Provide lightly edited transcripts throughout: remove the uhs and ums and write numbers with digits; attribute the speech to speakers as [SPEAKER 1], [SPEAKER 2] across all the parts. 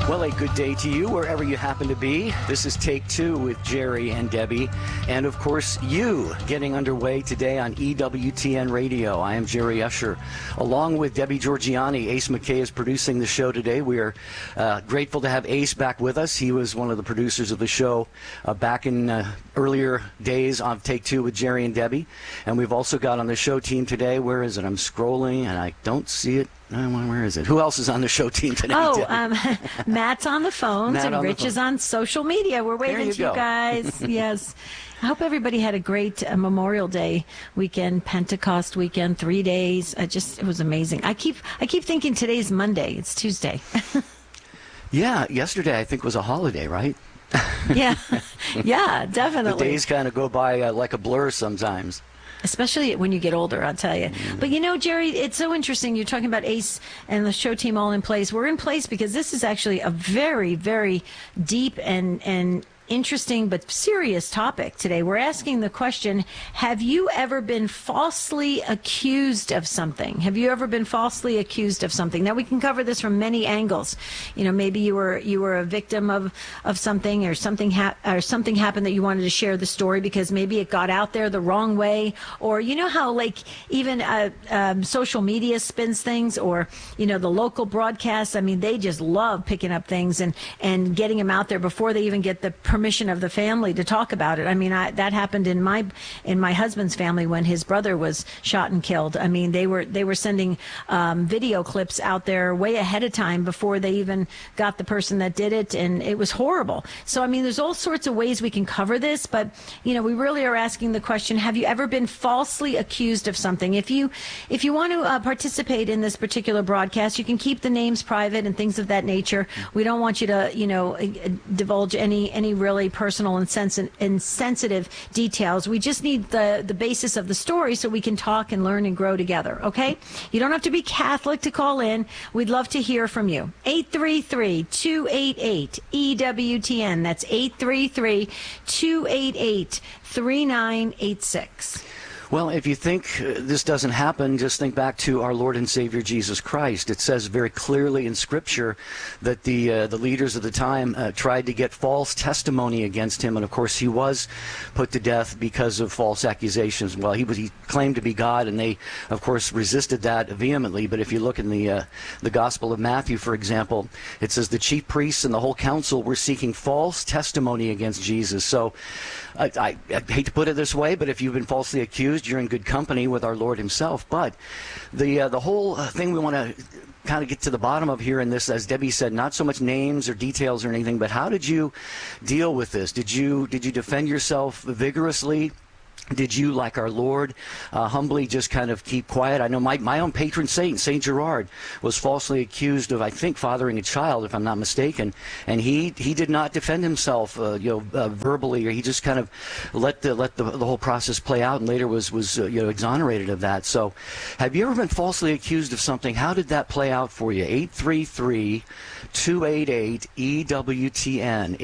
[SPEAKER 1] Well, a good day to you wherever you happen to be. This is Take Two with Jerry and Debbie. And, of course, you getting underway today on EWTN Radio. I am Jerry Usher. Along with Debbie Georgianni, Ace McKay is producing the show today. We are grateful to have Ace back with us. He was one of the producers of the show back in earlier days on Take Two with Jerry and Debbie. And we've also got on the show team today, where is it? I'm scrolling and I don't see it. Where is it? Who else is on the show team today?
[SPEAKER 2] Matt's on the phones and Rich is on social media. We're waving to you guys. Yes. I hope everybody had a great Memorial Day weekend, Pentecost weekend, 3 days. It was amazing. I keep thinking today's Monday. It's Tuesday.
[SPEAKER 1] Yeah, yesterday I think was a holiday, right?
[SPEAKER 2] Yeah, definitely.
[SPEAKER 1] The days kind of go by like a blur sometimes.
[SPEAKER 2] Especially when you get older, I'll tell you. But, Jerry, it's so interesting. You're talking about Ace and the show team all in place. We're in place because this is actually a very, very deep and interesting but serious topic today. We're asking the question, have you ever been falsely accused of something? Have you ever been falsely accused of something? Now, we can cover this from many angles. Maybe you were a victim of something, or something happened that you wanted to share the story because maybe it got out there the wrong way, or how even social media spins things, or the local broadcasts. I mean, they just love picking up things and getting them out there before they even get the permission of the family to talk about it. I mean, that happened in my husband's family when his brother was shot and killed. I mean, they were sending video clips out there way ahead of time before they even got the person that did it, and it was horrible. So, I mean, there's all sorts of ways we can cover this, but we really are asking the question: have you ever been falsely accused of something? If you want to participate in this particular broadcast, you can keep the names private and things of that nature. We don't want you to divulge any really personal and sensitive details. We just need the basis of the story so we can talk and learn and grow together, okay? You don't have to be Catholic to call in. We'd love to hear from you. 833-288-EWTN. That's 833-288-3986.
[SPEAKER 1] Well, if you think this doesn't happen, just think back to our Lord and Savior Jesus Christ. It says very clearly in Scripture that the leaders of the time tried to get false testimony against him, and of course he was put to death because of false accusations. Well, he claimed to be God, and they, of course, resisted that vehemently. But if you look in the Gospel of Matthew, for example, it says the chief priests and the whole council were seeking false testimony against Jesus. So I hate to put it this way, but if you've been falsely accused, you're in good company with our Lord himself. But the whole thing we want to kind of get to the bottom of here in this, as Debbie said, not so much names or details or anything, but how did you deal with this? Did you defend yourself vigorously? Did you, like our Lord, humbly just kind of keep quiet? I know my own patron saint, Saint Gerard, was falsely accused of, I think, fathering a child, if I'm not mistaken, and he did not defend himself, verbally, or he just kind of let the whole process play out, and later was exonerated of that. So, have you ever been falsely accused of something? How did that play out for you? 833-288-EWTN.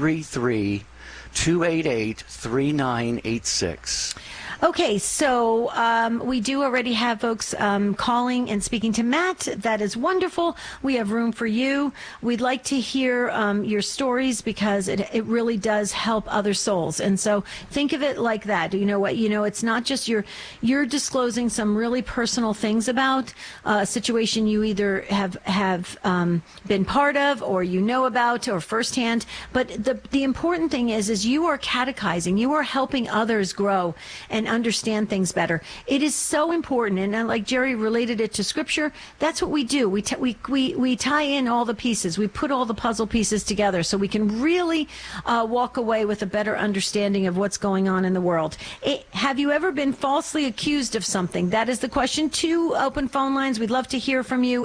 [SPEAKER 1] 833-288-3986.
[SPEAKER 2] Okay, so we do already have folks calling and speaking to Matt. That is wonderful. We have room for you. We'd like to hear your stories because it really does help other souls. And so think of it like that. You know what? It's not just you're disclosing some really personal things about a situation you either have been part of, or about, or firsthand. But the important thing is you are catechizing. You are helping others grow and understand things better. It is so important, and like Jerry related it to Scripture, that's what we do. We tie in all the pieces. We put all the puzzle pieces together so we can really walk away with a better understanding of what's going on in the world. Have you ever been falsely accused of something? That is the question. 2 open phone lines. We'd love to hear from you.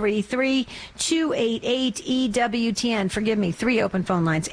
[SPEAKER 2] 833-288-EWTN. Forgive me, 3 open phone lines.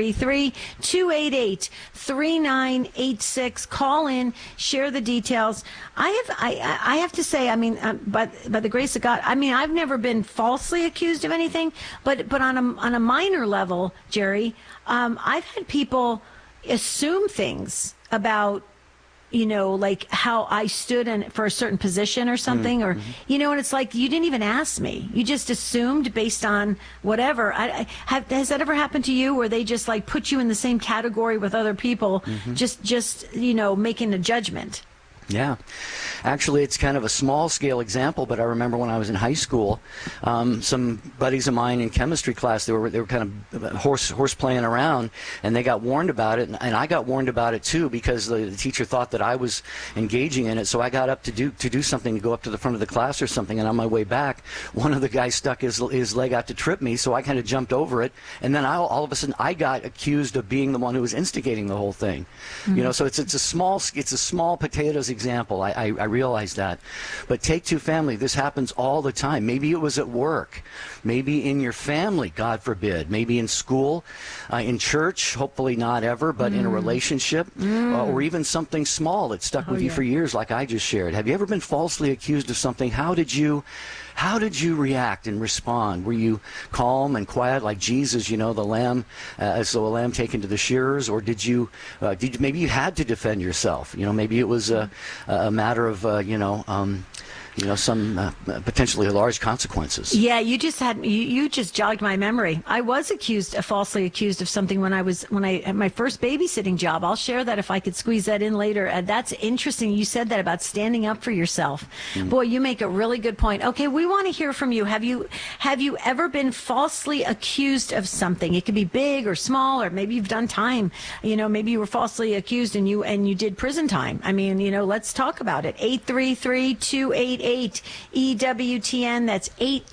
[SPEAKER 2] 833-288-3986. Call in. Share the details. I have to say, I mean, by the grace of God, I mean, I've never been falsely accused of anything, but on a minor level, Jerry, I've had people assume things about like how I stood for a certain position or something, or, and it's like, you didn't even ask me. You just assumed based on whatever. Has that ever happened to you where they just like put you in the same category with other people, just making a judgment?
[SPEAKER 1] Yeah. Actually, it's kind of a small-scale example, but I remember when I was in high school, some buddies of mine in chemistry class, they were kind of horse playing around, and they got warned about it, and I got warned about it too, because the teacher thought that I was engaging in it. So I got up to do something, to go up to the front of the class or something, and on my way back, one of the guys stuck his leg out to trip me, so I kind of jumped over it, and then all of a sudden I got accused of being the one who was instigating the whole thing. So it's a small potatoes example. I realize that. But take two family, this happens all the time. Maybe it was at work, maybe in your family, God forbid, maybe in school, in church, hopefully not ever, but in a relationship, or even something small that stuck with you for years, like I just shared. Have you ever been falsely accused of something? How did you react and respond? Were you calm and quiet like Jesus, the lamb, as the lamb taken to the shearers? Or did you maybe you had to defend yourself? Maybe it was a matter of, some potentially large consequences.
[SPEAKER 2] Yeah, you just jogged my memory. I was falsely accused of something when I had my first babysitting job. I'll share that if I could squeeze that in later. That's interesting. You said that about standing up for yourself. Boy, you make a really good point. Okay, we want to hear from you. Have you ever been falsely accused of something? It could be big or small, or maybe you've done time. Maybe you were falsely accused and you did prison time. I mean, let's talk about it. 833-288 EWTN. That's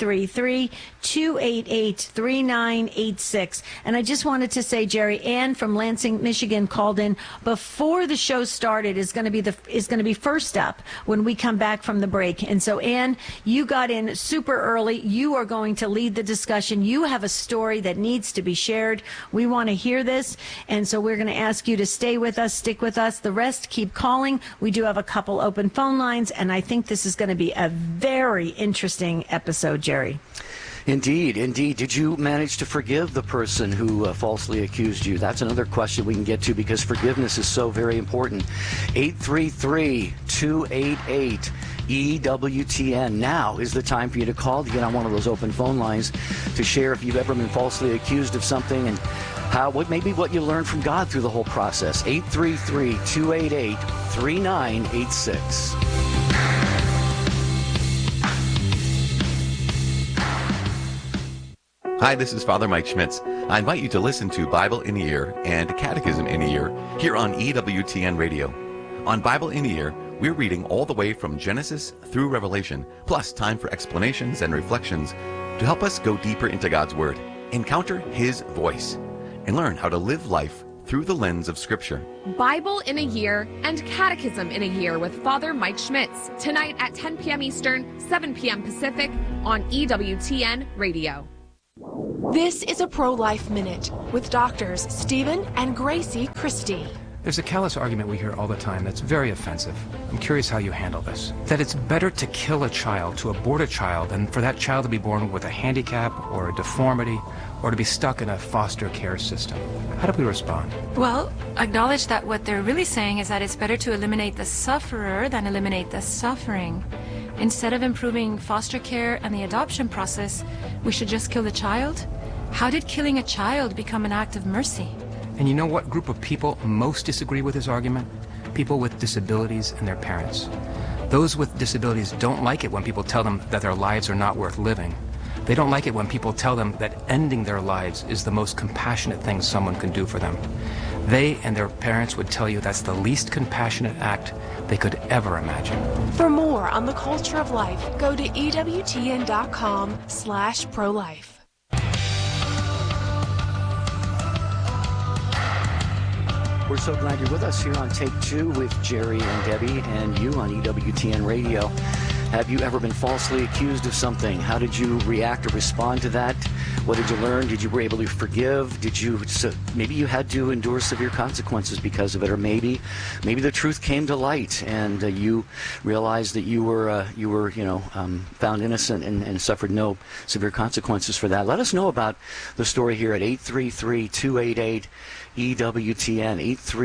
[SPEAKER 2] 833-288-3986. And I just wanted to say, Jerry, Ann from Lansing, Michigan called in before the show started. Is going to be first up when we come back from the break. And so, Ann, you got in super early. You are going to lead the discussion. You have a story that needs to be shared. We want to hear this, and so we're going to ask you to stay with us, stick with us. The rest, keep calling. We do have a couple open phone lines, and I think this is going to be a very interesting episode, Jerry.
[SPEAKER 1] Indeed. Did you manage to forgive the person who falsely accused you? That's another question we can get to, because forgiveness is so very important. 833-288 EWTN. Now is the time for you to call to get on one of those open phone lines to share if you've ever been falsely accused of something, and what you learned from God through the whole process. 833-288-3986.
[SPEAKER 3] Hi, this is Father Mike Schmitz. I invite you to listen to Bible in a Year and Catechism in a Year here on EWTN Radio. On Bible in a Year, we're reading all the way from Genesis through Revelation, plus time for explanations and reflections to help us go deeper into God's Word, encounter His voice, and learn how to live life through the lens of Scripture.
[SPEAKER 4] Bible in a Year and Catechism in a Year with Father Mike Schmitz, tonight at 10 p.m. Eastern, 7 p.m. Pacific on EWTN Radio.
[SPEAKER 5] This is a Pro-Life Minute with doctors Stephen and Gracie Christie.
[SPEAKER 6] There's a callous argument we hear all the time that's very offensive. I'm curious how you handle this. That it's better to kill a child, to abort a child, than for that child to be born with a handicap or a deformity or to be stuck in a foster care system. How do we respond?
[SPEAKER 7] Well, acknowledge that what they're really saying is that it's better to eliminate the sufferer than eliminate the suffering. Instead of improving foster care and the adoption process, we should just kill the child? How did killing a child become an act of mercy?
[SPEAKER 6] And you know what group of people most disagree with this argument? People with disabilities and their parents. Those with disabilities don't like it when people tell them that their lives are not worth living. They don't like it when people tell them that ending their lives is the most compassionate thing someone can do for them. They and their parents would tell you that's the least compassionate act they could ever imagine.
[SPEAKER 5] For more on the culture of life, go to EWTN.com/prolife.
[SPEAKER 1] We're so glad you're with us here on Take Two with Jerry and Debbie and you on EWTN Radio. Have you ever been falsely accused of something? How did you react or respond to that? What did you learn? Did you were able to forgive? Maybe you had to endure severe consequences because of it, or maybe the truth came to light and you realized that you were found innocent and suffered no severe consequences for that. Let us know about the story here at 833-288 EWTN,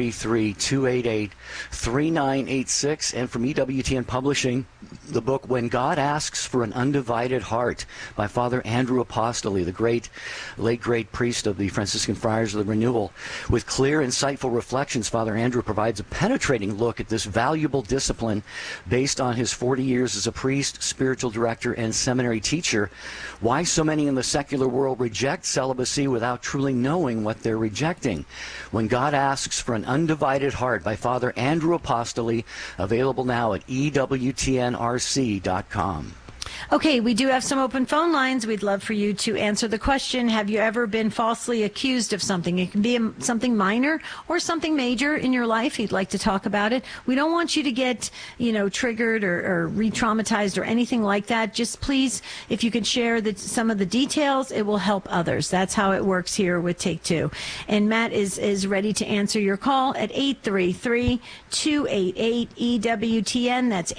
[SPEAKER 1] 833-288-3986, and from EWTN Publishing, the book When God Asks for an Undivided Heart by Father Andrew Apostoli, the late great priest of the Franciscan Friars of the Renewal. With clear, insightful reflections, Father Andrew provides a penetrating look at this valuable discipline based on his 40 years as a priest, spiritual director, and seminary teacher. Why so many in the secular world reject celibacy without truly knowing what they're rejecting. When God Asks for an Undivided Heart by Father Andrew Apostoli, available now at EWTNRC.com.
[SPEAKER 2] Okay, we do have some open phone lines. We'd love for you to answer the question, have you ever been falsely accused of something? It can be something minor or something major in your life. You'd like to talk about it. We don't want you to get, triggered or re-traumatized or anything like that. Just please, if you could share some of the details, it will help others. That's how it works here with Take Two. And Matt is ready to answer your call at 833-288-EWTN. That's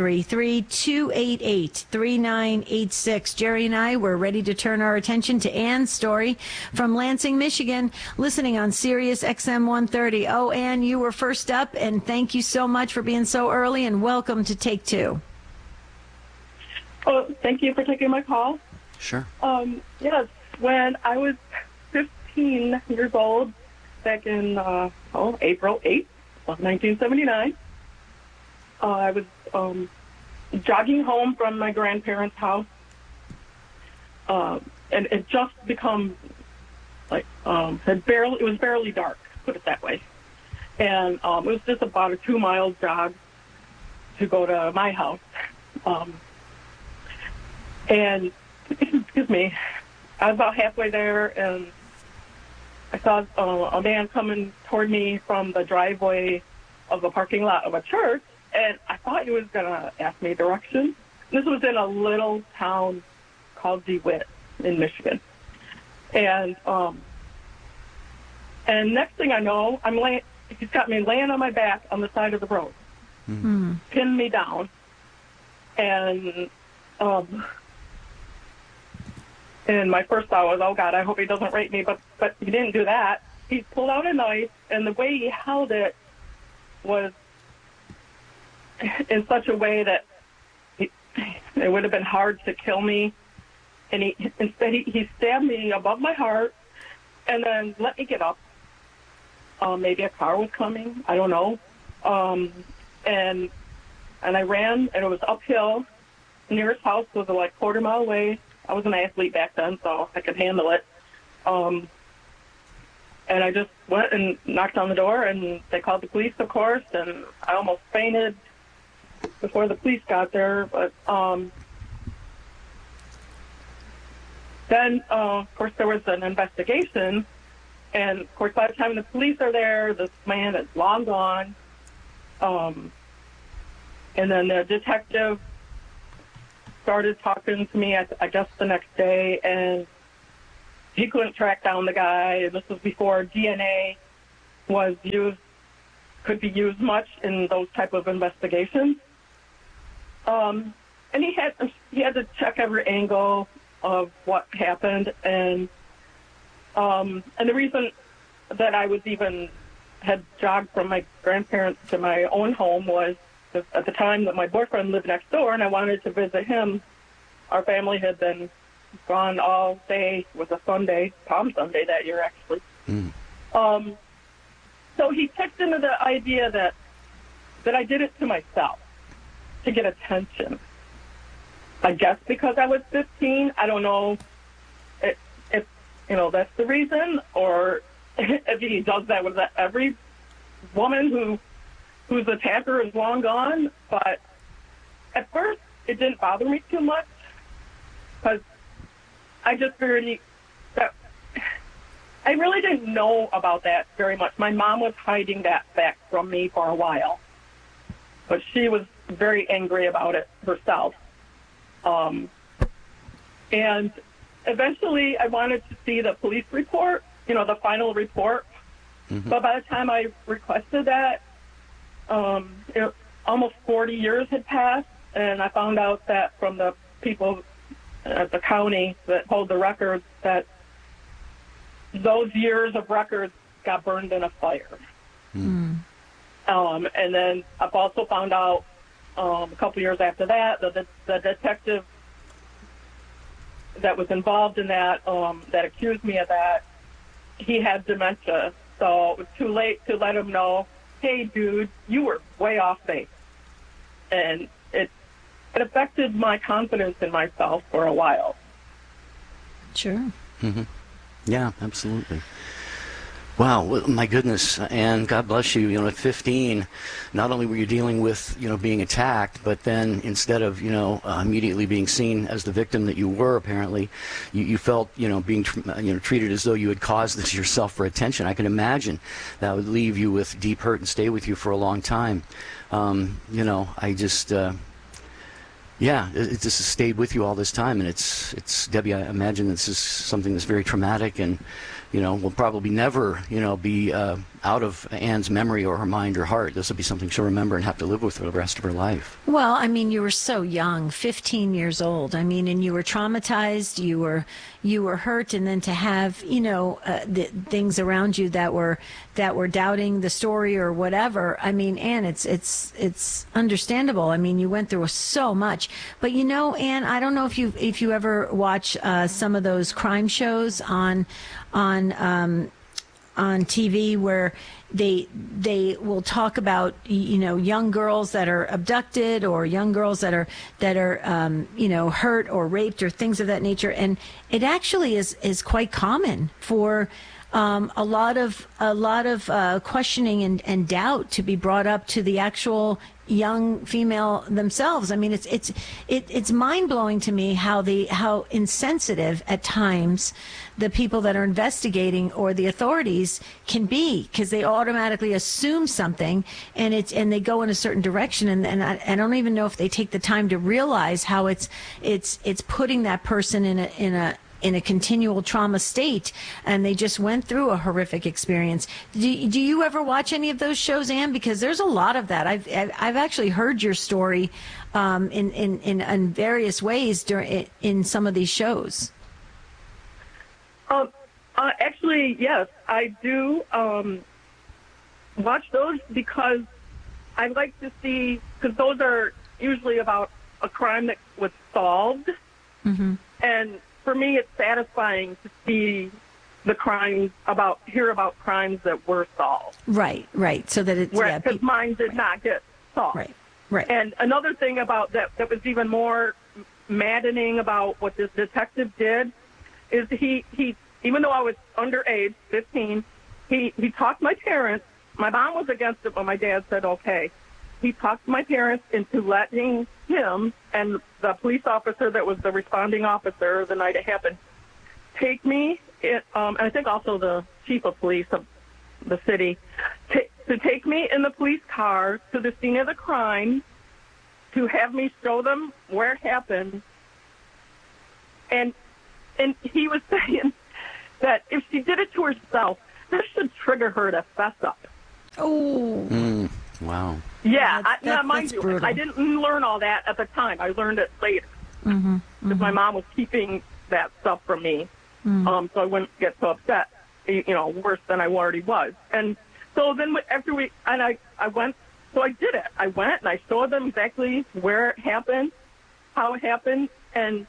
[SPEAKER 2] 833-288-3986. Jerry and I were ready to turn our attention to Ann's story from Lansing, Michigan, listening on Sirius XM 130. Oh, Ann, you were first up, and thank you so much for being so early, and welcome to Take Two.
[SPEAKER 8] Oh, thank you for taking my call.
[SPEAKER 1] Sure.
[SPEAKER 8] Yes, when I was 15 years old, back in April 8th of 1979, I was jogging home from my grandparents' house, and it just become it was barely dark, put it that way, and it was just about a 2-mile jog to go to my house, and excuse me, I was about halfway there, and I saw a man coming toward me from the driveway of the parking lot of a church. And I thought he was going to ask me directions. This was in a little town called DeWitt in Michigan. And next thing I know, he's got me laying on my back on the side of the road, pinned me down. And my first thought was, oh, God, I hope he doesn't rape me. But he didn't do that. He pulled out a knife, and the way he held it was in such a way that it would have been hard to kill me. And instead he stabbed me above my heart and then let me get up. Maybe a car was coming. I don't know. And I ran, and it was uphill. The nearest house was like a quarter-mile away. I was an athlete back then, so I could handle it. And I just went and knocked on the door, and they called the police, of course, and I almost fainted before the police got there. But then, of course, there was an investigation, and, of course, by the time the police are there, this man is long gone. And then the detective started talking to me, I guess, the next day, and he couldn't track down the guy. And this was before DNA could be used much in those type of investigations. And he had to check every angle of what happened, and the reason that I had jogged from my grandparents to my own home was at the time that my boyfriend lived next door, and I wanted to visit him. Our family had been gone all day. It was a Sunday, Palm Sunday that year, actually. So he kicked into the idea that I did it to myself to get attention. I guess because I was 15. I don't know if that's the reason, or if he does that with every woman whose attacker is long gone. But at first, it didn't bother me too much because I just figured I really didn't know about that very much. My mom was hiding that fact from me for a while, but she was very angry about it herself. And eventually I wanted to see the police report, the final report. Mm-hmm. But by the time I requested that, almost 40 years had passed, and I found out that from the people at the county that hold the records that those years of records got burned in a fire. Mm. And then I've also found out a couple years after that the detective that was involved in that, that accused me of that, he had dementia. So it was too late to let him know, hey, dude, you were way off base. And it affected my confidence in myself for a while.
[SPEAKER 2] Sure.
[SPEAKER 1] Mm-hmm. Yeah, absolutely. Wow, well, my goodness, and God bless you. At 15, not only were you dealing with, being attacked, but then instead of, immediately being seen as the victim that you were, apparently, you felt, being, treated as though you had caused this yourself for attention. I can imagine that would leave you with deep hurt and stay with you for a long time. I just, it just has stayed with you all this time, and it's Debbie, I imagine this is something that's very traumatic and, will probably never, be out of Anne's memory or her mind or heart. This will be something she'll remember and have to live with for the rest of her life.
[SPEAKER 2] Well, I mean, you were so young, 15 years old. I mean, and you were traumatized, you were hurt, and then to have, the things around you that were doubting the story or whatever. I mean, Anne, it's understandable. I mean, you went through so much. But Anne, I don't know if you ever watch some of those crime shows on TV where they will talk about young girls that are abducted or young girls that are hurt or raped or things of that nature, and it actually is quite common for a lot of questioning and doubt to be brought up to the actual young female themselves. I mean, it's mind-blowing to me how insensitive at times the people that are investigating or the authorities can be, because they automatically assume something and they go in a certain direction, and I don't even know if they take the time to realize how it's putting that person in a continual trauma state, and they just went through a horrific experience. Do you ever watch any of those shows, Anne? Because there's a lot of that. I've actually heard your story in various ways in some of these shows.
[SPEAKER 8] Actually, yes, I do watch those because I like to see, because those are usually about a crime that was solved, mm-hmm. and for me, it's satisfying to see the crimes hear about crimes that were solved.
[SPEAKER 2] Right. So that it's
[SPEAKER 8] because mine did not get solved.
[SPEAKER 2] Right.
[SPEAKER 8] And another thing about that was even more maddening about what this detective did is he even though I was underage, 15, he talked my parents. My mom was against it, but my dad said okay. He talked my parents into letting him and the police officer that was the responding officer the night it happened take me, and I think also the chief of police of the city, to take me in the police car to the scene of the crime, to have me show them where it happened. And he was saying that if she did it to herself, that should trigger her to fess up.
[SPEAKER 2] Oh.
[SPEAKER 1] Wow.
[SPEAKER 8] Yeah, mind you, brutal. I didn't learn all that at the time. I learned it later. Mm-hmm, because my mom was keeping that stuff from me, so I wouldn't get so upset, worse than I already was. And so then after I went, so I did it. I went and I showed them exactly where it happened, how it happened, and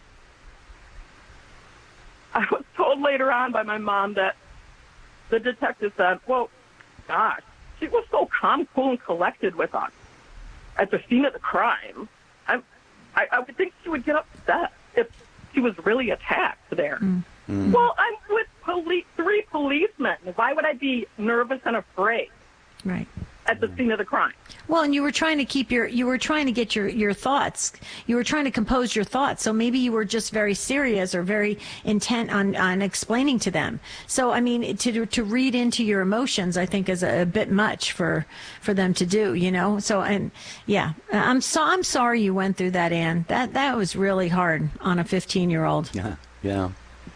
[SPEAKER 8] I was told later on by my mom that the detective said, well, gosh, she was so calm, cool, and collected with us at the scene of the crime. I would think she would get upset if she was really attacked there. Mm. Well, I'm with 3 policemen. Why would I be nervous and afraid?
[SPEAKER 2] Right.
[SPEAKER 8] At the scene of the crime.
[SPEAKER 2] Well, and you were trying to get your thoughts. You were trying to compose your thoughts. So maybe you were just very serious or very intent on explaining to them. So, I mean, to read into your emotions, I think is a bit much for them to do, So, and yeah, I'm sorry you went through that, Anne. That was really hard on a 15-year-old.
[SPEAKER 1] Yeah.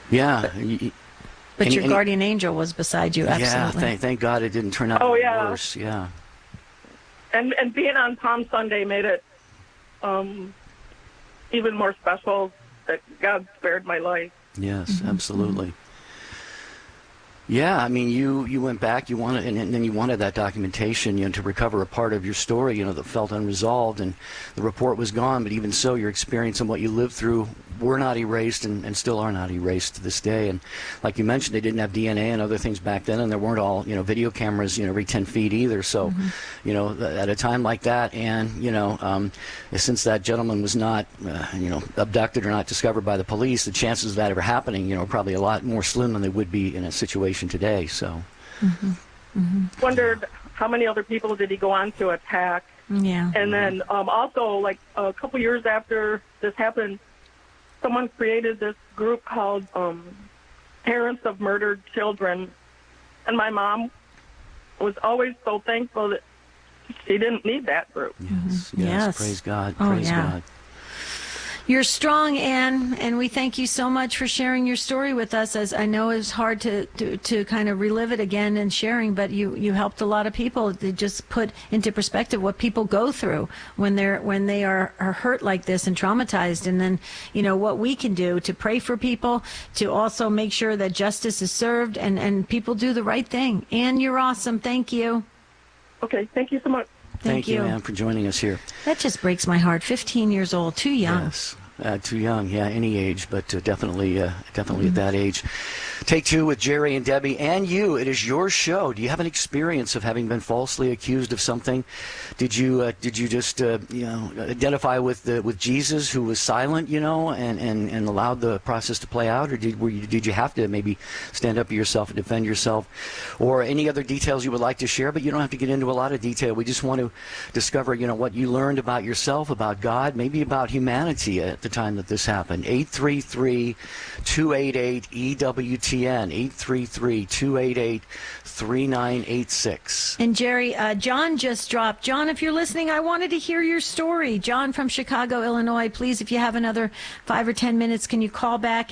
[SPEAKER 1] Yeah.
[SPEAKER 2] But your guardian angel was beside you, absolutely.
[SPEAKER 1] Yeah, thank God it didn't turn out worse. Yeah.
[SPEAKER 8] And being on Palm Sunday made it even more special that God spared my life.
[SPEAKER 1] Yes, absolutely. Yeah, I mean, you went back, you wanted, and then you wanted that documentation, to recover a part of your story, that felt unresolved, and the report was gone. But even so, your experience and what you lived through were not erased, and still are not erased to this day. And like you mentioned, they didn't have DNA and other things back then, and there weren't all video cameras every 10 feet either. So, at a time like that, and since that gentleman was not abducted or not discovered by the police, the chances of that ever happening are probably a lot more slim than they would be in a situation today. So
[SPEAKER 8] wondered how many other people did he go on to attack. And then also, like a couple years after this happened, someone created this group called Parents of Murdered Children, and my mom was always so thankful that she didn't need that group.
[SPEAKER 1] Yes. Praise God. Praise God.
[SPEAKER 2] You're strong, Anne, and we thank you so much for sharing your story with us. As I know it's hard to kind of relive it again and sharing, but you helped a lot of people to just put into perspective what people go through when they are hurt like this and traumatized, and then what we can do to pray for people, to also make sure that justice is served and people do the right thing. Anne, you're awesome. Thank you.
[SPEAKER 8] Okay, thank you so much.
[SPEAKER 1] Thank you, Anne, for joining us here.
[SPEAKER 2] That just breaks my heart. 15 years old, too young.
[SPEAKER 1] Yes, too young. Yeah, any age, but definitely at that age. Take Two with Jerry and Debbie, and you. It is your show. Do you have an experience of having been falsely accused of something? Did you just identify with Jesus, who was silent, and allowed the process to play out, or did you have to maybe stand up for yourself and defend yourself, or any other details you would like to share? But you don't have to get into a lot of detail. We just want to discover, what you learned about yourself, about God, maybe about humanity at the time that this happened. 833-288-EWTN. 833-288-3986.
[SPEAKER 2] And Jerry, John just dropped. John, if you're listening, I wanted to hear your story. John from Chicago, Illinois. Please, if you have another 5 or 10 minutes, can you call back?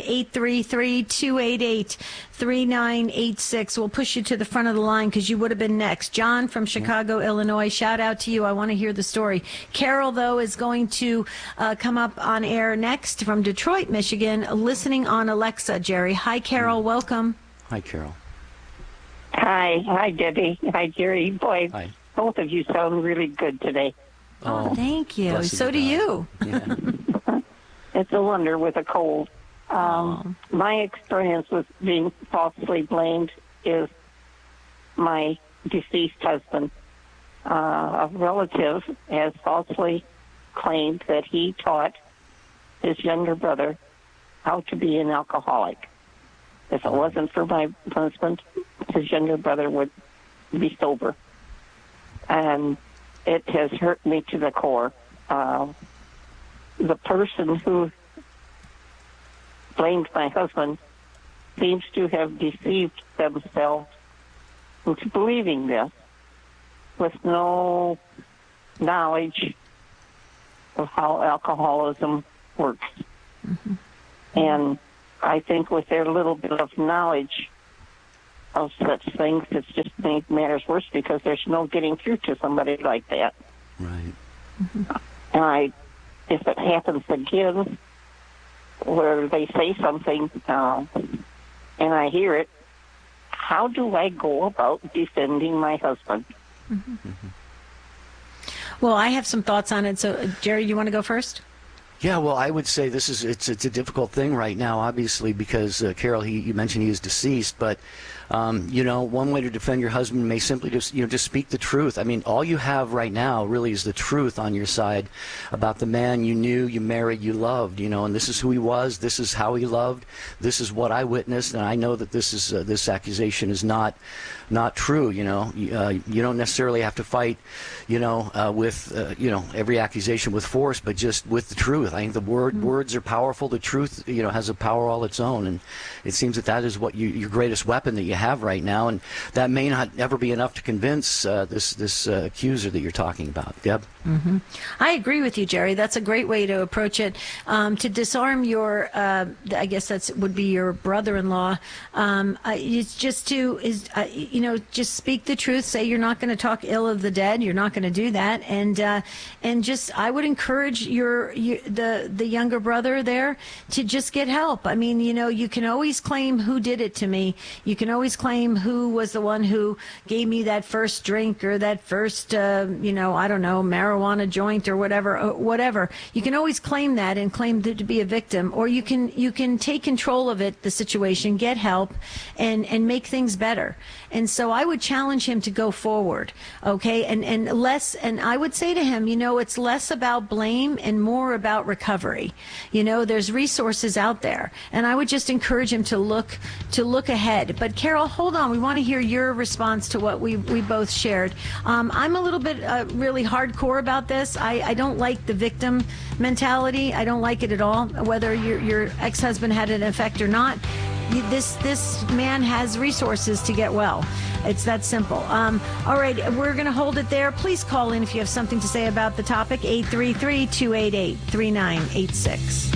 [SPEAKER 2] 833-288-3986. We'll push you to the front of the line because you would have been next. John from Chicago, Illinois. Shout out to you. I want to hear the story. Carol, though, is going to come up on air next from Detroit, Michigan, listening on Alexa, Jerry. Hi, Carol. Welcome.
[SPEAKER 1] Hi, Carol.
[SPEAKER 9] Hi, Debbie. Hi, Jerry. Boy,
[SPEAKER 1] Hi.
[SPEAKER 9] Both of you sound really good today.
[SPEAKER 2] Oh, thank you. So do you.
[SPEAKER 1] Yeah.
[SPEAKER 9] It's a wonder with a cold. My experience with being falsely blamed is my deceased husband. A relative has falsely claimed that he taught his younger brother how to be an alcoholic. If it wasn't for my husband, his younger brother would be sober. And it has hurt me to the core. The person who blamed my husband seems to have deceived themselves into believing this with no knowledge of how alcoholism works. Mm-hmm. And I think with their little bit of knowledge of such things, it's just made matters worse because there's no getting through to somebody like that.
[SPEAKER 1] Right.
[SPEAKER 9] Mm-hmm. And if it happens again, where they say something and I hear it, how do I go about defending my husband?
[SPEAKER 2] Mm-hmm. Mm-hmm. Well, I have some thoughts on it. So, Jerry, you want to go first?
[SPEAKER 1] Yeah, well, I would say it's a difficult thing right now, obviously, because Carol, you mentioned he is deceased, but one way to defend your husband may simply just speak the truth. I mean, all you have right now really is the truth on your side about the man you knew, you married, you loved, and this is who he was, this is how he loved, this is what I witnessed, and I know that this accusation is not true. You don't necessarily have to fight, with every accusation with force, but just with the truth. I think the words are powerful. The truth, has a power all its own, and it seems that is what your greatest weapon that you have right now, and that may not ever be enough to convince this accuser that you're talking about. Deb?
[SPEAKER 2] Mm-hmm. I agree with you, Jerry. That's a great way to approach it. To disarm your, I guess would be your brother-in-law. It's just just speak the truth. Say you're not going to talk ill of the dead. You're not going to do that, and just I would encourage the younger brother there to just get help. I mean, you can always claim who did it to me. You can always claim who was the one who gave me that first drink or that first, I don't know, marijuana joint or whatever. You can always claim that and claim to be a victim, or you can take control of it, the situation, get help, and make things better. And so I would challenge him to go forward, okay? And I would say to him, it's less about blame and more about recovery. There's resources out there, and I would just encourage him to look ahead. But Carol, hold on. We want to hear your response to what we both shared. I'm a little bit really hardcore about this. I don't like the victim mentality. I don't like it at all, whether your ex-husband had an effect or not. This man has resources to get well. It's that simple. All right, we're going to hold it there. Please call in if you have something to say about the topic, 833-288-3986.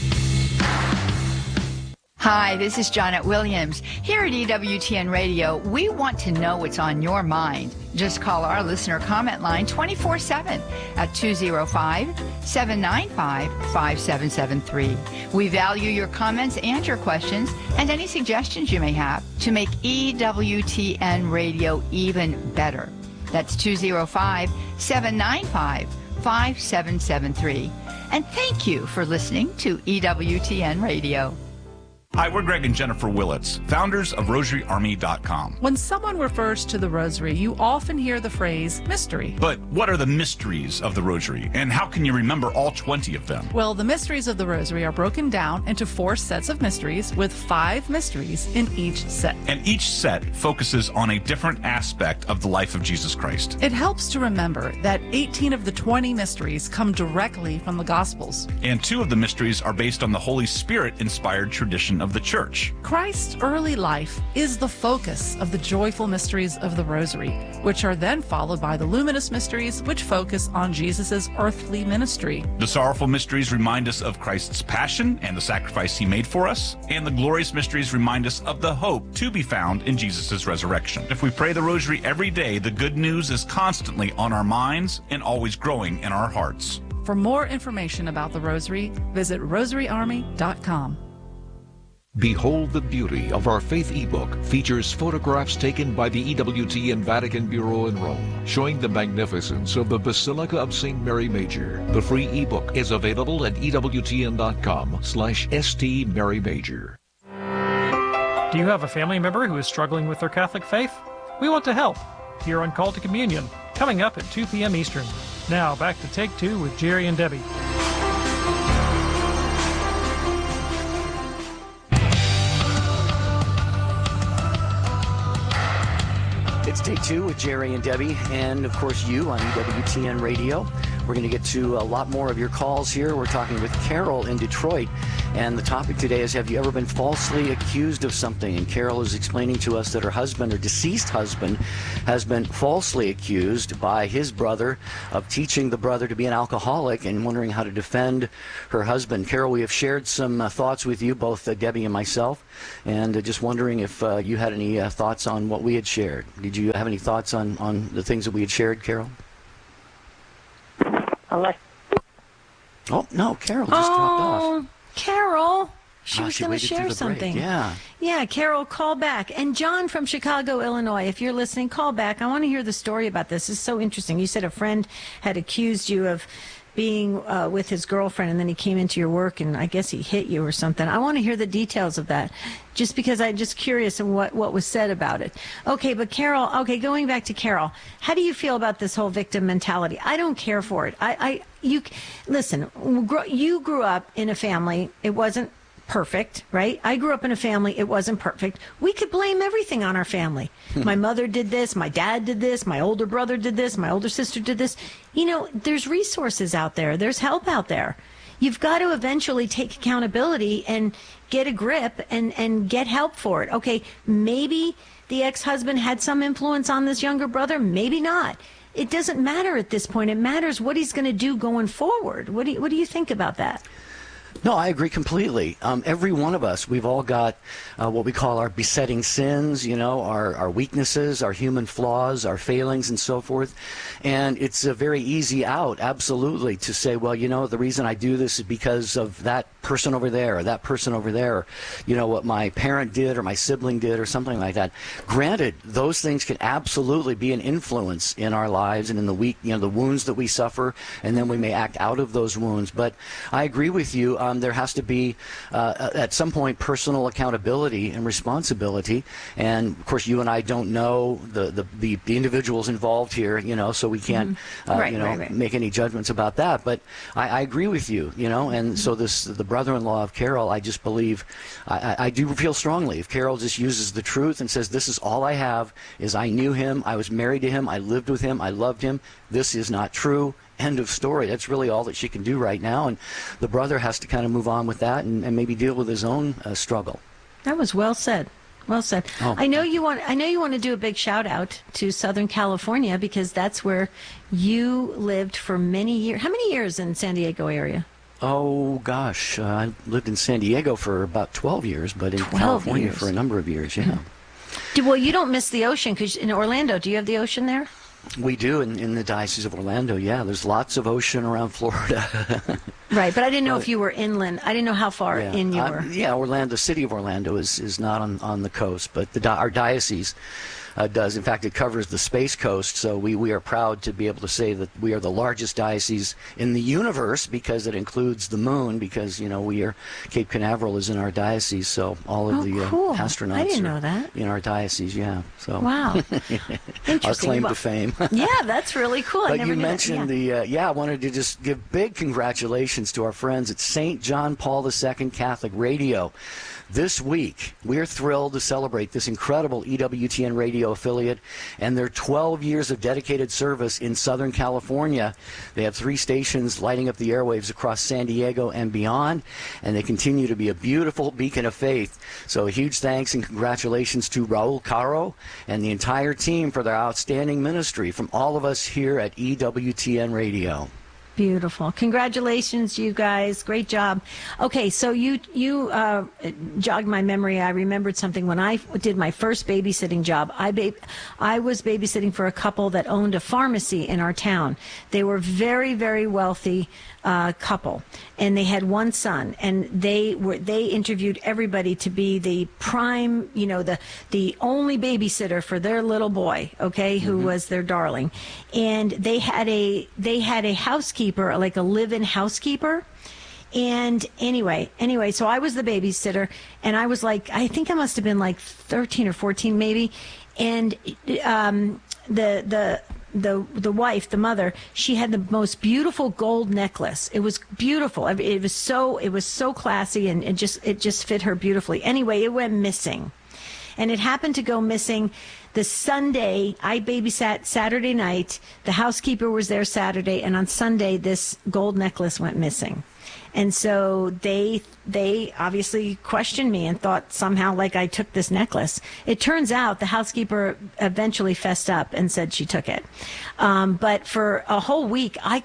[SPEAKER 10] Hi, this is Janet Williams. Here at EWTN Radio, we want to know what's on your mind. Just call our listener comment line 24/7 at 205-795-5773. We value your comments and your questions and any suggestions you may have to make EWTN Radio even better. That's 205-795-5773. And thank you for listening to EWTN Radio.
[SPEAKER 11] Hi, we're Greg and Jennifer Willits, founders of RosaryArmy.com.
[SPEAKER 12] When someone refers to the Rosary, you often hear the phrase mystery.
[SPEAKER 11] But what are the mysteries of the Rosary, and how can you remember all 20 of them?
[SPEAKER 12] Well, the mysteries of the Rosary are broken down into 4 sets of mysteries with 5 mysteries in each set.
[SPEAKER 11] And each set focuses on a different aspect of the life of Jesus Christ.
[SPEAKER 12] It helps to remember that 18 of the 20 mysteries come directly from the Gospels.
[SPEAKER 11] And 2 of the mysteries are based on the Holy Spirit-inspired tradition of the Church.
[SPEAKER 12] Christ's early life is the focus of the joyful mysteries of the Rosary, which are then followed by the luminous mysteries, which focus on Jesus' earthly ministry.
[SPEAKER 11] The sorrowful mysteries remind us of Christ's passion and the sacrifice he made for us, and the glorious mysteries remind us of the hope to be found in Jesus' resurrection. If we pray the Rosary every day, the good news is constantly on our minds and always growing in our hearts.
[SPEAKER 12] For more information about the Rosary, visit RosaryArmy.com.
[SPEAKER 13] Behold the Beauty of Our Faith ebook features photographs taken by the EWTN Vatican Bureau in Rome, showing the magnificence of the Basilica of St. Mary Major. The free ebook is available at EWTN.com/ST Mary Major.
[SPEAKER 14] Do you have a family member who is struggling with their Catholic faith? We want to help. Here on Call to Communion, coming up at 2 p.m. Eastern. Now back to Take 2 with Jerry and Debbie.
[SPEAKER 1] It's Take 2 with Jerry and Debbie, and of course you on EWTN Radio. We're going to get to a lot more of your calls here. We're talking with Carol in Detroit, and the topic today is, have you ever been falsely accused of something? And Carol is explaining to us that her husband, or deceased husband, has been falsely accused by his brother of teaching the brother to be an alcoholic, and wondering how to defend her husband. Carol, we have shared some thoughts with you, both Debbie and myself, and just wondering if you had any thoughts on what we had shared. Did you have any thoughts on the things that we had shared, Carol? Oh, no, Carol just dropped off.
[SPEAKER 2] Carol. She was going to share something.
[SPEAKER 1] Break. Yeah.
[SPEAKER 2] Yeah, Carol, call back. And John from Chicago, Illinois, if you're listening, call back. I want to hear the story about this. It's so interesting. You said a friend had accused you of being with his girlfriend, and then he came into your work, and I guess he hit you or something. I want to hear the details of that, just because I'm just curious of what was said about it. Okay, but Carol, going back to Carol, how do you feel about this whole victim mentality? I don't care for it. Listen, you grew up in a family, it wasn't perfect, right? I grew up in a family, it wasn't perfect. We could blame everything on our family. My mother did this, my dad did this, my older brother did this, my older sister did this. There's resources out there, there's help out there. you've got to eventually take accountability and get a grip and get help for it. Okay, maybe the ex-husband had some influence on this younger brother, maybe not. It doesn't matter at this point. It matters what he's going to do going forward. What do you think about that?
[SPEAKER 1] No, I agree completely. Every one of us, we've all got what we call our besetting sins, our weaknesses, our human flaws, our failings, and so forth. And it's a very easy out, absolutely, to say, well, the reason I do this is because of that person over there, or that person over there, or, what my parent did or my sibling did or something like that. Granted, those things can absolutely be an influence in our lives and in the wounds that we suffer, and then we may act out of those wounds. But I agree with you. There has to be, at some point, personal accountability and responsibility. And, of course, you and I don't know the individuals involved here, so we can't, make any judgments about that. But I agree with you, and so the brother-in-law of Carol, I just believe, I do feel strongly, if Carol just uses the truth and says, this is all I have, is I knew him, I was married to him, I lived with him, I loved him, this is not true. End of story. That's really all that she can do right now, and the brother has to kind of move on with that and maybe deal with his own struggle.
[SPEAKER 2] That was well said. Well said.
[SPEAKER 1] Oh.
[SPEAKER 2] I know you want to do a big shout out to Southern California, because that's where you lived for many years. How many years in San Diego area?
[SPEAKER 1] Oh gosh, I lived in San Diego for about 12 years, but in California for a number of years. Yeah.
[SPEAKER 2] Well, you don't miss the ocean, because in Orlando, do you have the ocean there?
[SPEAKER 1] We do in the Diocese of Orlando, yeah. There's lots of ocean around Florida.
[SPEAKER 2] Right, but I didn't know if you were inland. I didn't know how far in you were.
[SPEAKER 1] Orlando, the city of Orlando is not on the coast, but our diocese does. In fact, it covers the Space Coast, so we are proud to be able to say that we are the largest diocese in the universe, because it includes the moon, because, Cape Canaveral is in our diocese, so all of the astronauts
[SPEAKER 2] I didn't know that.
[SPEAKER 1] In our diocese, yeah. So
[SPEAKER 2] wow.
[SPEAKER 1] Our claim to fame.
[SPEAKER 2] Yeah, that's really cool.
[SPEAKER 1] But you mentioned I wanted to just give big congratulations to our friends at St. John Paul II Catholic Radio. This week, we're thrilled to celebrate this incredible EWTN radio affiliate and their 12 years of dedicated service in Southern California. They have 3 stations lighting up the airwaves across San Diego and beyond, and they continue to be a beautiful beacon of faith. So a huge thanks and congratulations to Raul Caro and the entire team for their outstanding ministry from all of us here at EWTN Radio.
[SPEAKER 2] Beautiful. Congratulations, you guys. Great job. Okay, so you jogged my memory. I remembered something. When I did my first babysitting job, I was babysitting for a couple that owned a pharmacy in our town. They were very, very wealthy couple, and they had one son, and they interviewed everybody to be the prime, the only babysitter for their little boy, okay, who was their darling. And they had a housekeeper, like a live-in housekeeper. And anyway, so I was the babysitter, and I was like, I think I must have been like 13 or 14 maybe. And the wife, the mother, she had the most beautiful gold necklace. It was beautiful. It was so classy, and it just fit her beautifully. Anyway, it went missing. And it happened to go missing the Sunday. I babysat Saturday night. The housekeeper was there Saturday, and on Sunday this gold necklace went missing. And so they obviously questioned me and thought somehow like I took this necklace. It turns out the housekeeper eventually fessed up and said she took it. But for a whole week, I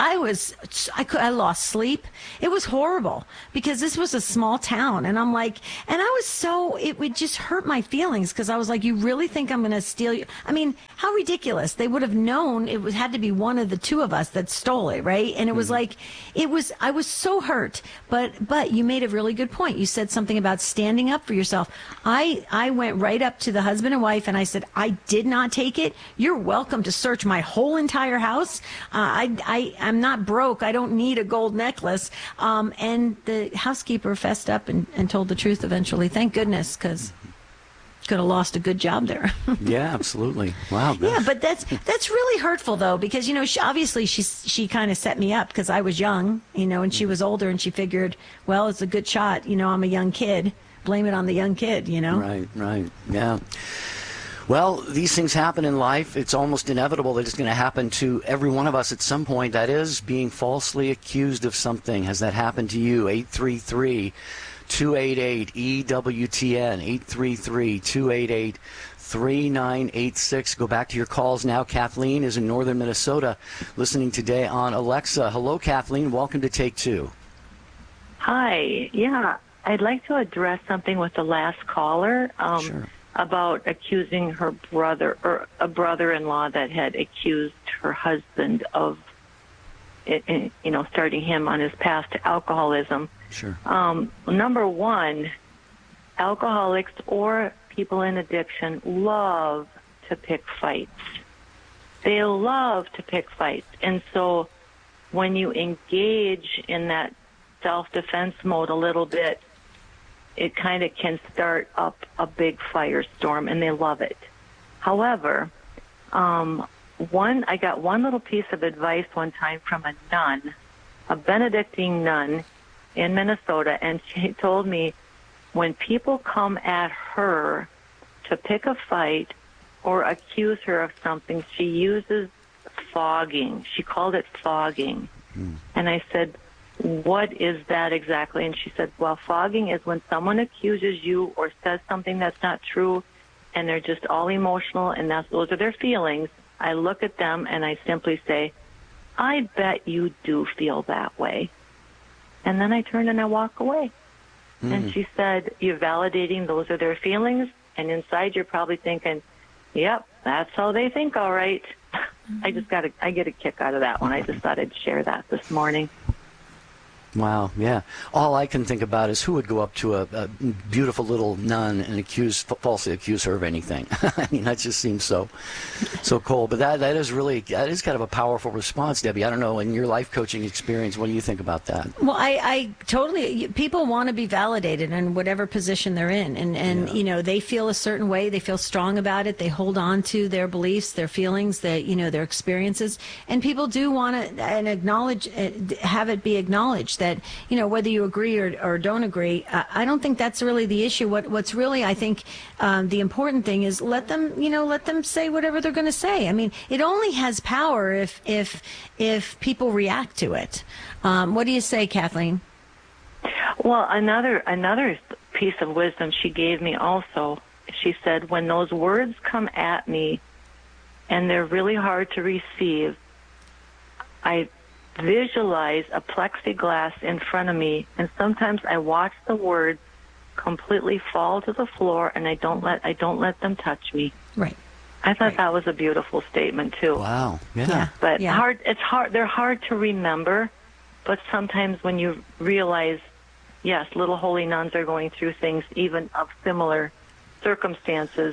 [SPEAKER 2] lost sleep. It was horrible because this was a small town, and I'm like, and I was it would just hurt my feelings because I was like, you really think I'm going to steal you? I mean, how ridiculous. They would have known it had to be one of the two of us that stole it, right? And it was like, I was so hurt, but you made a really good point. You said something about standing up for yourself. I went right up to the husband and wife and I said, I did not take it. You're welcome to search my whole entire house. I'm not broke. I don't need a gold necklace. And the housekeeper fessed up and told the truth eventually. Thank goodness, because could have lost a good job there.
[SPEAKER 1] Yeah, absolutely. Wow.
[SPEAKER 2] Yeah, but that's really hurtful though, because she kind of set me up because I was young, and she was older, and she figured, well, it's a good shot, I'm a young kid. Blame it on the young kid,
[SPEAKER 1] Right, yeah. Well, these things happen in life. It's almost inevitable that it's going to happen to every one of us at some point. That is, being falsely accused of something. Has that happened to you? 833-288-EWTN, 833-288-3986. Go back to your calls now. Kathleen is in northern Minnesota listening today on Alexa. Hello, Kathleen. Welcome to Take Two.
[SPEAKER 15] Hi. Yeah, I'd like to address something with the last caller.
[SPEAKER 1] Sure.
[SPEAKER 15] About accusing her brother, or a brother-in-law that had accused her husband of, starting him on his path to alcoholism.
[SPEAKER 1] Sure.
[SPEAKER 15] Number one, alcoholics or people in addiction love to pick fights. They love to pick fights. And so when you engage in that self-defense mode a little bit, it kind of can start up a big firestorm, and they love it. However, I got one little piece of advice one time from a nun, a Benedictine nun in Minnesota, and she told me when people come at her to pick a fight or accuse her of something, she uses fogging. She called it fogging. And I said, what is that exactly? And she said, well, fogging is when someone accuses you or says something that's not true, and they're just all emotional, and those are their feelings. I look at them and I simply say, I bet you do feel that way. And then I turn and I walk away. And she said, you're validating those are their feelings, and inside you're probably thinking, yep, that's how they think, all right. I get a kick out of that one. I just thought I'd share that this morning.
[SPEAKER 1] Wow, yeah. All I can think about is who would go up to a beautiful little nun and falsely accuse her of anything. I mean, that just seems so cold. But that is kind of a powerful response, Debbie. I don't know, in your life coaching experience, what do you think about that?
[SPEAKER 2] Well, I totally, people want to be validated in whatever position they're in. And they feel a certain way. They feel strong about it. They hold on to their beliefs, their feelings, their experiences. And people do want to have it be acknowledged that, whether you agree or don't agree, I don't think that's really the issue. What's really, I think, the important thing is let them say whatever they're going to say. I mean, it only has power if people react to it. What do you say, Kathleen?
[SPEAKER 15] Well, another piece of wisdom she gave me also, she said, when those words come at me and they're really hard to receive, I visualize a plexiglass in front of me, and sometimes I watch the words completely fall to the floor, and I don't let them touch me.
[SPEAKER 2] Right.
[SPEAKER 15] I thought that was a beautiful statement too.
[SPEAKER 1] Wow. Yeah.
[SPEAKER 15] But it's hard. They're hard to remember, but sometimes when you realize, yes, little holy nuns are going through things even of similar circumstances,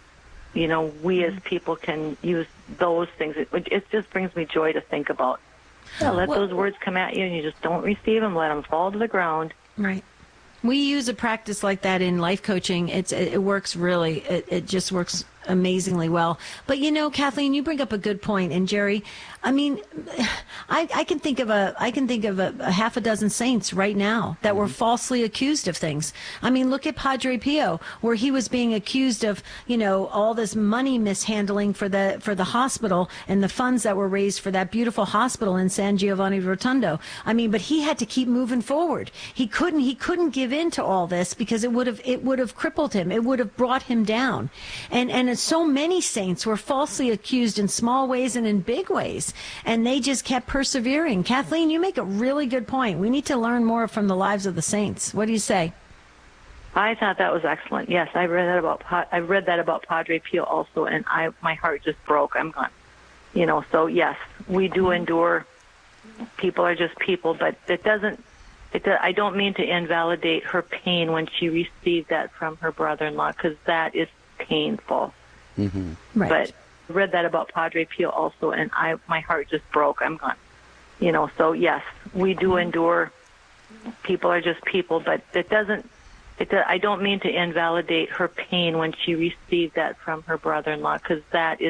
[SPEAKER 15] we as people can use those things. It just brings me joy to think about. Yeah, let those words come at you, and you just don't receive them. Let them fall to the ground.
[SPEAKER 2] Right. We use a practice like that in life coaching. It works really. It just works amazingly well. But Kathleen, you bring up a good point. And Jerry, I mean, I can think of a half a dozen saints right now that were falsely accused of things. I mean, look at Padre Pio, where he was being accused of, all this money mishandling for the hospital and the funds that were raised for that beautiful hospital in San Giovanni Rotondo. I mean, but he had to keep moving forward. He couldn't give in to all this because it would have crippled him. It would have brought him down. And so many saints were falsely accused in small ways and in big ways, and they just kept persevering. Kathleen, you make a really good point. We need to learn more from the lives of the saints. What do you say?
[SPEAKER 15] I thought that was excellent. Yes, I read that about Padre Pio also, and my heart just broke. I'm gone. So yes, we do endure. People are just people, but I don't mean to invalidate her pain when she received that from her brother-in-law, because that is painful.
[SPEAKER 1] Mm-hmm.
[SPEAKER 2] Right.
[SPEAKER 15] But I read that about Padre Pio also, and my heart just broke. I'm gone. So yes, we do endure. People are just people, but I don't mean to invalidate her pain when she received that from her brother-in-law, because that is